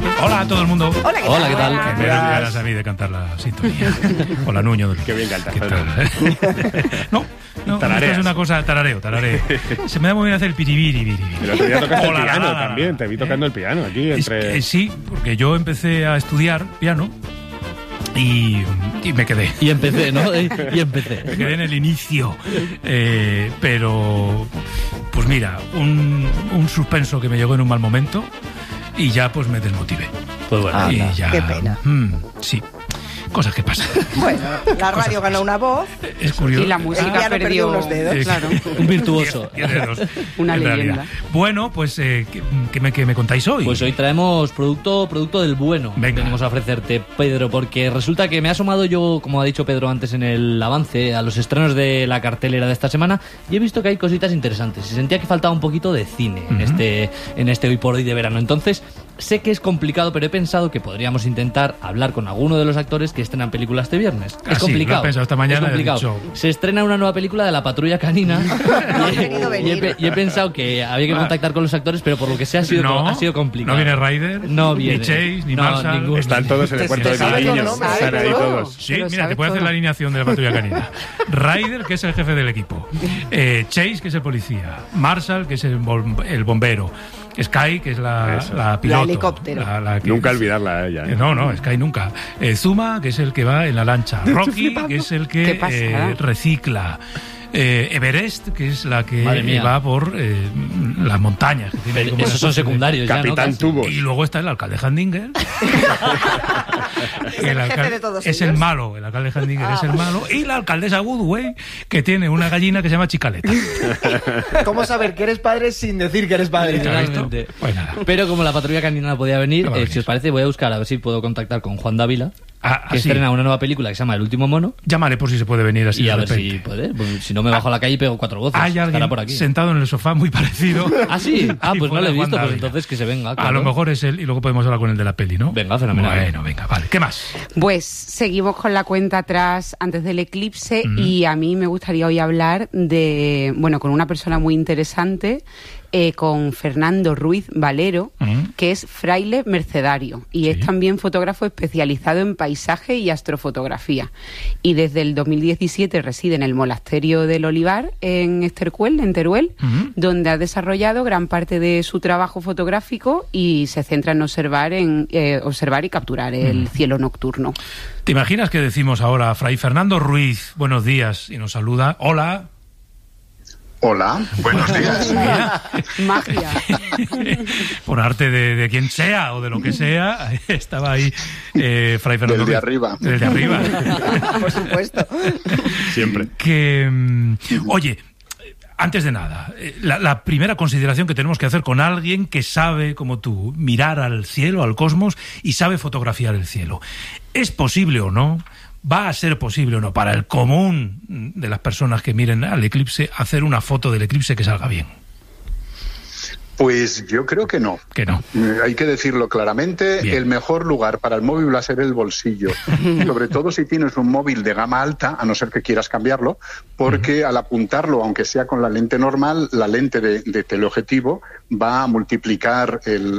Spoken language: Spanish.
Hola a todo el mundo. Hola, ¿qué tal? Que me dan ganas a mí de cantar la sintonía. Hola, Nuño. Qué bien cantas, ¿Qué Pedro. tal? No, esto es una cosa, tarareo. Se me da muy bien hacer el piribiri. El otro día tocaste el Hola, piano la. también, te vi tocando el piano aquí entre... Sí, porque yo empecé a estudiar piano y me quedé. Y empecé, ¿no? Y empecé. Me quedé en el inicio. Pero, pues mira, un suspenso que me llegó en un mal momento y ya pues me desmotivé. Pues bueno, Y ya, Qué pena. Sí, cosas que pasan. Bueno, la radio ganó una voz. Es curioso. Y la El música piano perdió unos dedos. Claro. un virtuoso. 10 dedos, Una en leyenda. realidad. Bueno, pues, ¿qué me contáis hoy? Pues hoy traemos producto del bueno. Venga. Venimos a ofrecerte, Pedro, porque resulta que me he asomado yo, como ha dicho Pedro antes en el avance, a los estrenos de la cartelera de esta semana y he visto que hay cositas interesantes. Y sentía que faltaba un poquito de cine en este hoy por hoy de verano. Entonces, sé que es complicado, pero he pensado que podríamos intentar hablar con alguno de los actores que estrenan películas este viernes. Ah, Es sí, complicado. lo he pensado esta mañana, Es complicado. he dicho- Se estrena una nueva película de la Patrulla Canina No han querido venir. y he pensado que había que contactar con los actores, pero por lo que sea ha sido complicado. No viene Ryder, No viene. ni Chase, ni No, Marshall. ninguno. Están todos en el cuarto de sabes los niños, nombres, están ahí todo. todos. Sí, Pero mira, sabe te puede hacer todo. la alineación de la patrulla canina. Ryder, que es el jefe del equipo. Chase, que es el policía. Marshall, que es el bombero. Sky, que es la piloto. helicóptero. La que- Nunca olvidarla a ella. No, Sky nunca. Zuma, que es el que va en la lancha. Rocky, que es el Qué que pasada. recicla. Everest, que es la que Madre mía. va por las montañas. Que tiene Pero como esos una son especie de- secundarios ya, ¿no? Capitán Casi. Tubos. Y luego está el alcalde Handinger. Es el jefe de todos es ellos. el malo, el alcalde Handinger es el malo. Y la alcaldesa Woodway, que tiene una gallina que se llama Chicaleta. ¿Cómo saber que eres padre sin decir que eres padre? ¿Te has visto? Literalmente. Pues nada. Pero como la Patrulla Canina no podía venir, No va a venir. si os parece voy a buscar a ver si puedo contactar con Juan Dávila, que Sí. estrena una nueva película que se llama El Último Mono, Llámale por si se puede venir así y de a ver repente. si puede. Pues, si no me bajo a la calle y pego 4 voces. Hay Estará alguien por aquí. sentado en el sofá muy parecido. Ah, sí. Ah, Y pues no fue lo he de Juan visto, pues Dávila. entonces que se venga. A claro. lo mejor es él y luego podemos hablar con el de la peli, ¿no? Venga, fenomenal. Bueno, venga, vale. ¿Qué más? Pues seguimos con la cuenta atrás antes del eclipse y a mí me gustaría hoy hablar con una persona muy interesante, con Fernando Ruiz Valero, que es fraile mercedario y es también fotógrafo especializado en paisaje y astrofotografía. Y desde el 2017 reside en el Monasterio del Olivar, en Estercuel, en Teruel, donde ha desarrollado gran parte de su trabajo fotográfico y se centra en observar y capturar el cielo nocturno. ¿Te imaginas que decimos ahora, Fray Fernando Ruiz, buenos días, y nos saluda? Hola. Hola, buenos días. Magia. Por arte de quien sea o de lo que sea, estaba ahí Fray Fernando Del de Ruiz. arriba. Del de arriba. Por supuesto. Siempre. Oye, antes de nada, la primera consideración que tenemos que hacer con alguien que sabe, como tú, mirar al cielo, al cosmos, y sabe fotografiar el cielo. ¿Es posible o no? ¿Va a ser posible o no para el común de las personas que miren al eclipse hacer una foto del eclipse que salga bien? Pues yo creo que no. Que no. Hay que decirlo claramente, Bien. el mejor lugar para el móvil va a ser el bolsillo. Sobre todo si tienes un móvil de gama alta, a no ser que quieras cambiarlo, porque al apuntarlo, aunque sea con la lente normal, la lente de teleobjetivo va a multiplicar